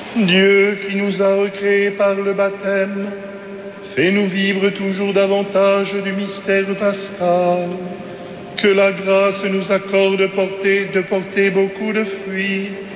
Dieu qui nous a recréés par le baptême, fais-nous vivre toujours davantage du mystère pascal. Que la grâce nous accorde de porter beaucoup de fruits